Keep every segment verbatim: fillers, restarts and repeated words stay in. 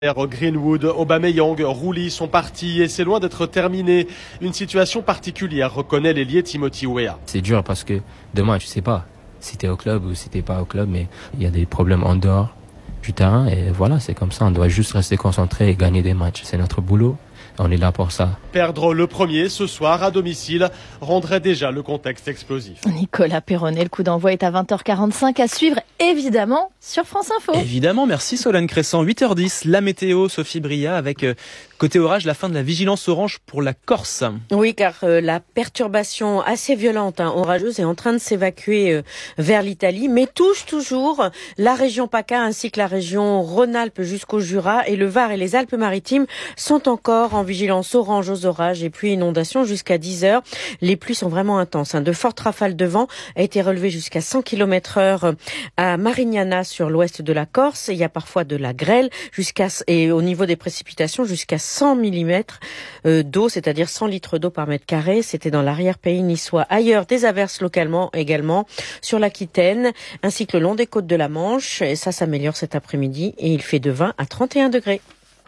Greenwood, Aubameyang, Rouli sont partis et c'est loin d'être terminé. Une situation particulière, reconnaît l'ailier Timothy Weah. C'est dur parce que demain, tu sais pas si t'es au club ou si t'es pas au club, mais il y a des problèmes en dehors du terrain et voilà, c'est comme ça. On doit juste rester concentré et gagner des matchs. C'est notre boulot. On est là pour ça. Perdre le premier ce soir à domicile rendrait déjà le contexte explosif. Nicolas Perronnet, le coup d'envoi est à vingt heures quarante-cinq à suivre évidemment sur France Info. Évidemment, merci Solène Crescent. huit heures dix, la météo, Sophie Bria, avec euh, côté orage, la fin de la vigilance orange pour la Corse. Oui, car euh, la perturbation assez violente, hein, orageuse, est en train de s'évacuer euh, vers l'Italie, mais touche toujours la région PACA ainsi que la région Rhône-Alpes jusqu'au Jura, et le Var et les Alpes-Maritimes sont encore en vigilance orange aux orages et pluies inondations jusqu'à dix heures. Les pluies sont vraiment intenses, hein. De fortes rafales de vent a été relevées jusqu'à cent kilomètres heure à Marignana sur l'ouest de la Corse. Il y a parfois de la grêle jusqu'à, et au niveau des précipitations jusqu'à cent millimètres d'eau, c'est-à-dire cent litres d'eau par mètre carré. C'était dans l'arrière-pays niçois. Ailleurs, des averses localement également sur l'Aquitaine ainsi que le long des côtes de la Manche. Et ça s'améliore cet après-midi et il fait de vingt à trente et un degrés.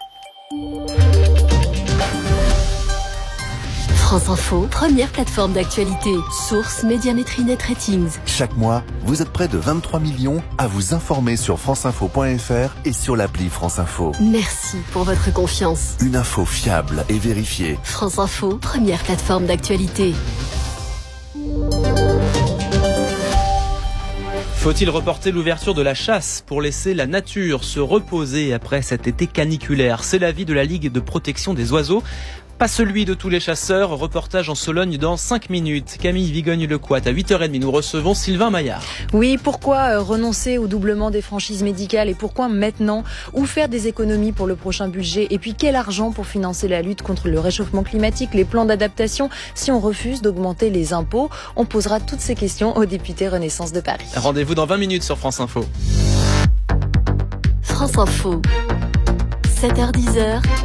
France Info, première plateforme d'actualité. Source Médiamétrie Net Ratings. Chaque mois, vous êtes près de vingt-trois millions à vous informer sur franceinfo point f r et sur l'appli France Info. Merci pour votre confiance. Une info fiable et vérifiée. France Info, première plateforme d'actualité. Faut-il reporter l'ouverture de la chasse pour laisser la nature se reposer après cet été caniculaire? C'est l'avis de la Ligue de protection des oiseaux. Pas celui de tous les chasseurs. Reportage en Sologne dans cinq minutes. Camille Vigogne-Lecoit, à huit heures trente, nous recevons Sylvain Maillard. Oui, pourquoi renoncer au doublement des franchises médicales et pourquoi maintenant? Où faire des économies pour le prochain budget? Et puis quel argent pour financer la lutte contre le réchauffement climatique, les plans d'adaptation si on refuse d'augmenter les impôts? On posera toutes ces questions au député Renaissance de Paris. Rendez-vous dans vingt minutes sur France Info. France Info, sept heures dix,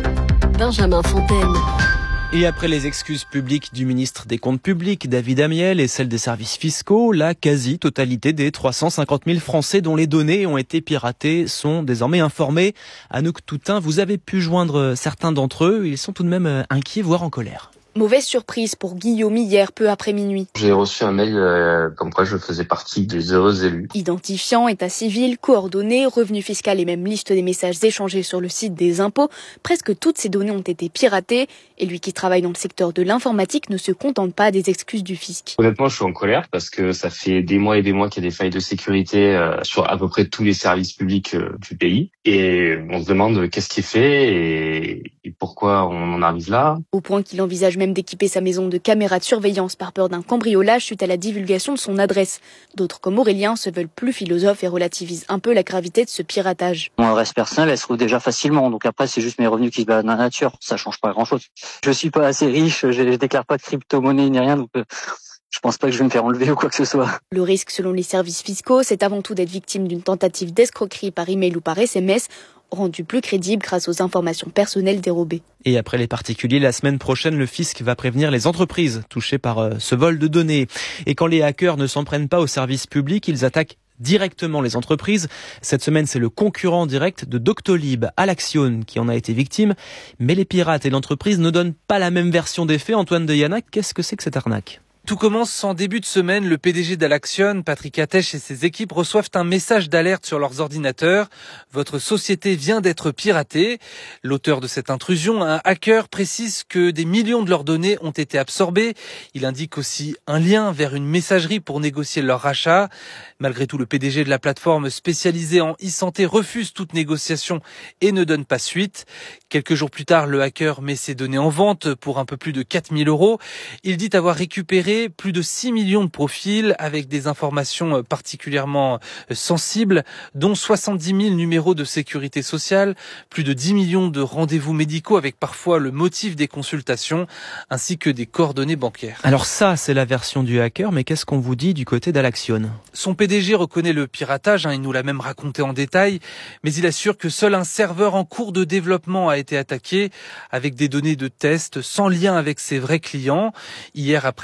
Benjamin Fontaine. Et après les excuses publiques du ministre des Comptes publics, David Amiel, et celles des services fiscaux, la quasi-totalité des trois cent cinquante mille Français dont les données ont été piratées sont désormais informés. Anouk Toutain, vous avez pu joindre certains d'entre eux. Ils sont tout de même inquiets, voire en colère. Mauvaise surprise pour Guillaume hier, peu après minuit. J'ai reçu un mail euh, comme quoi je faisais partie des heureux élus. Identifiant, état civil, coordonnées, revenu fiscal et même liste des messages échangés sur le site des impôts, presque toutes ces données ont été piratées. Et lui qui travaille dans le secteur de l'informatique ne se contente pas des excuses du fisc. Honnêtement, je suis en colère parce que ça fait des mois et des mois qu'il y a des failles de sécurité euh, sur à peu près tous les services publics euh, du pays. Et on se demande qu'est-ce qui est fait et, et pourquoi on en arrive là. Au point qu'il envisage même d'équiper sa maison de caméras de surveillance par peur d'un cambriolage suite à la divulgation de son adresse. D'autres comme Aurélien se veulent plus philosophes et relativisent un peu la gravité de ce piratage. Mon adresse personnelle, elle se trouve déjà facilement, donc après c'est juste mes revenus qui se baladent dans la nature, ça change pas grand-chose. Je suis pas assez riche, je, je déclare pas de crypto-monnaie ni rien, donc euh, je pense pas que je vais me faire enlever ou quoi que ce soit. Le risque selon les services fiscaux, c'est avant tout d'être victime d'une tentative d'escroquerie par email ou par S M S, rendu plus crédible grâce aux informations personnelles dérobées. Et après les particuliers, la semaine prochaine, le fisc va prévenir les entreprises touchées par euh, ce vol de données. Et quand les hackers ne s'en prennent pas aux services publics, ils attaquent directement les entreprises. Cette semaine, c'est le concurrent direct de Doctolib, Alaxion, qui en a été victime. Mais les pirates et l'entreprise ne donnent pas la même version des faits. Antoine de Yanac, qu'est-ce que c'est que cette arnaque ? Tout commence en début de semaine. Le P D G d'Alaxion, Patrick Attèche et ses équipes reçoivent un message d'alerte sur leurs ordinateurs. Votre société vient d'être piratée. L'auteur de cette intrusion, un hacker, précise que des millions de leurs données ont été absorbées. Il indique aussi un lien vers une messagerie pour négocier leur rachat. Malgré tout, le P D G de la plateforme spécialisée en e-santé refuse toute négociation et ne donne pas suite. Quelques jours plus tard, le hacker met ses données en vente pour un peu plus de quatre mille euros. Il dit avoir récupéré plus de six millions de profils avec des informations particulièrement sensibles, dont soixante-dix mille numéros de sécurité sociale, plus de dix millions de rendez-vous médicaux avec parfois le motif des consultations, ainsi que des coordonnées bancaires. Alors ça, c'est la version du hacker, mais qu'est-ce qu'on vous dit du côté d'Alaxion ? Son P D G reconnaît le piratage, hein, il nous l'a même raconté en détail, mais il assure que seul un serveur en cours de développement a été attaqué, avec des données de test sans lien avec ses vrais clients. Hier, après la publication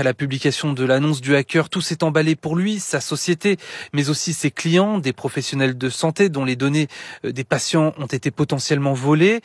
publication de l'annonce du hacker, tout s'est emballé pour lui, sa société, mais aussi ses clients, des professionnels de santé dont les données des patients ont été potentiellement volées.